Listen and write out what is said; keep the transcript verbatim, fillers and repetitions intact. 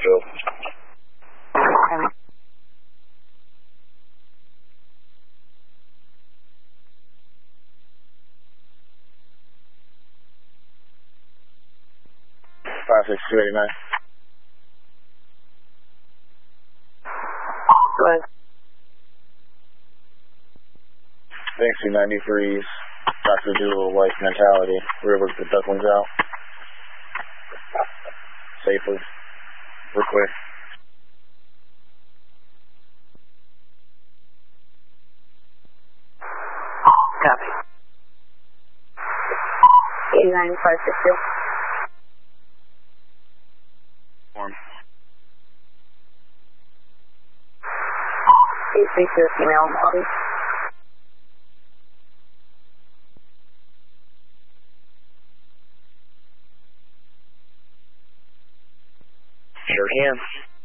Nashville. Five six two eighty nine. Go ahead. Thanks to ninety threes. Doctor Doolittle life mentality. We're able to get the ducklings out safely. We're clear. Copy. eighty-nine five six two. Form. eight three two female. Copy. Sure can.